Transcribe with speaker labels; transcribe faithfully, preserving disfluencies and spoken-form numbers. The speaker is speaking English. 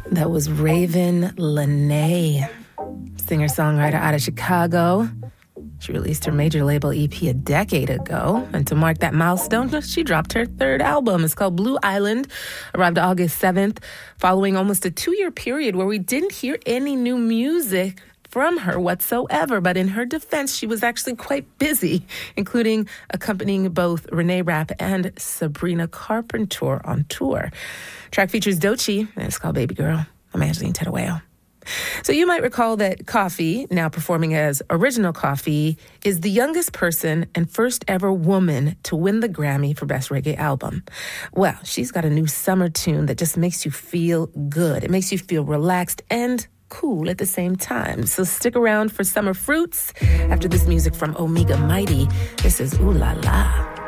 Speaker 1: That was Raven Lenae, singer-songwriter out of Chicago. She released her major label E P a decade ago, and to mark that milestone, she dropped her third album. It's called Blue Island, arrived August seventh, following almost a two-year period where we didn't hear any new music from her whatsoever. But in her defense, she was actually quite busy, including accompanying both Renee Rapp and Sabrina Carpenter on tour. Track features Doechii, and it's called Baby Girl. I'm Angeline Terueo. So you might recall that Coffee, now performing as Original Coffee, is the youngest person and first ever woman to win the Grammy for Best Reggae Album. Well, she's got a new summer tune that just makes you feel good. It makes you feel relaxed and cool at the same time. So stick around for Summer Fruits. After this music from Omega Mighty, this is Ooh La La.